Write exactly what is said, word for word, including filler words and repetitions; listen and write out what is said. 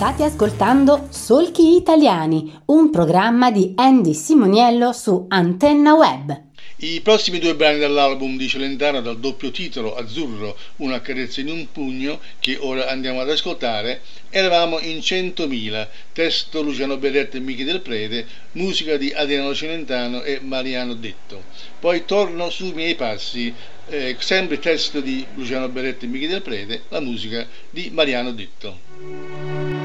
State ascoltando Solchi Italiani, un programma di Andy Simoniello su Antenna Web. I prossimi due brani dall'album di Celentano dal doppio titolo Azzurro, una carezza in un pugno, che ora andiamo ad ascoltare. Eravamo in centomila, testo Luciano Beretta e Michi del Prete, musica di Adriano Celentano e Mariano Detto. Poi Torno sui miei passi, eh, sempre testo di Luciano Beretta e Michi del Prete, la musica di Mariano Detto.